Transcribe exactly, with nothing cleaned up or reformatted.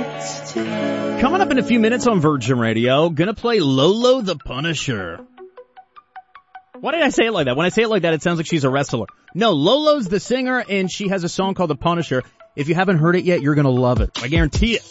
next to you. Coming up in a few minutes on Virgin Radio, gonna play Lolo the Punisher. Why did I say it like that? When I say it like that, it sounds like she's a wrestler. No, Lolo's the singer, and she has a song called The Punisher. If you haven't heard it yet, you're gonna love it. I guarantee it.